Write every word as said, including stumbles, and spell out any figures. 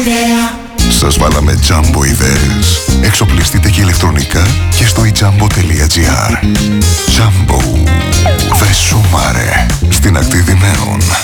ιδέα. Σας βάλαμε Jumbo ιδέες. Εξοπλιστείτε και ηλεκτρονικά και στο e jumbo τελεία gr. Jumbo. Δε σου μάρε. Στην ακτή Δυναίων.